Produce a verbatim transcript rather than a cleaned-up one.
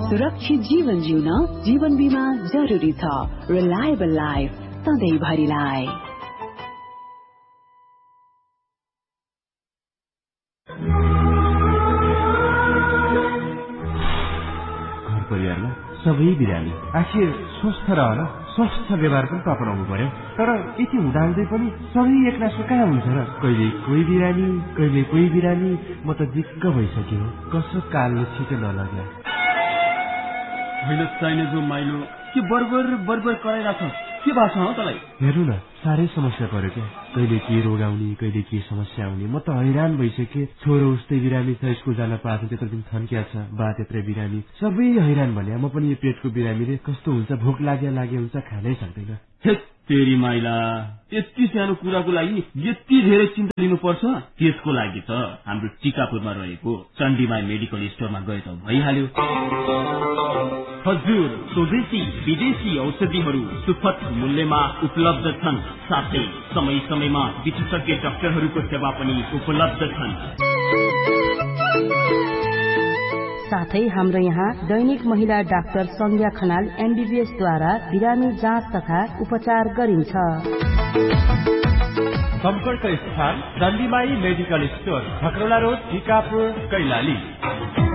सुरक्षित जीवन जिउन जीवन बीमा जरुरी छ। Reliable life सधैँभरिलाई। घर परिवारमा सबै बिरामी आखिर स्वस्थ रहन स्वस्थ व्यवहार पनि अपनाउनु पर्यो। तर यति हुँदाहुँदै पनि सबै एकनासो कहाँ हुन्छ र? कहिले कोही बिरामी कहिले कोही बिरामी। म त दिक्क भइसक्यो। कसो कालले छिटो नलग्या। होइन चाहिने जो माइलो के बर्बर बर्बर कराइरहेछ के भएको छ हौ तँलाई? हेर्नु न साह्रै समस्या पर्यो क्या। कहिले के रोग आउने कहिले के समस्या आउने। म त हैरान भइसकेँ। छोरो उस्तै बिरामी छ, स्कुल जान पाएको त्यत्रो दिन थन्किया छ, बा त्यत्रै बिरामी, सबै हैरान भने। म पनि यो पेटको बिरामीले कस्तो हुन्छ, भोक लाग्या लाग्यो हुन्छ, खानै सक्दैन। तेरी माइला यति सानो कुराको लागि यति धेरै चिन्ता लिनुपर्छ? त्यसको लागि त हाम्रो टिकापुरमा रहेको चण्डीमाई मेडिकल स्टोरमा गए त भइहाल्यो। हजुर स्वदेशी विदेशी औषधिहरू सुपथ मूल्यमा उपलब्ध छन्। साथै समय समयमा विशेषज्ञ डाक्टरहरूको सेवा पनि उपलब्ध छन्। साथै हाम्रो यहाँ दैनिक महिला डाक्टर संज्ञा खनाल एमबीबीएस द्वारा बिरामी जाँच तथा उपचार गरिन्छ। सम्पर्क स्थान चण्डीमाई medical store, खकरौला road, Tikapur, Kailali.